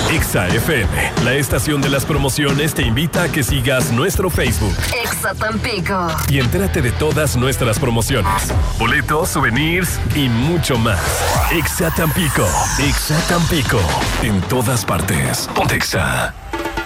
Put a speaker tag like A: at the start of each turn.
A: Exa FM, la estación de las promociones, te invita a que sigas nuestro Facebook.
B: Exa Tampico.
A: Y entérate de todas nuestras promociones, boletos, souvenirs y mucho más. Exa Tampico. Exa Tampico. En todas partes. Ponte Exa.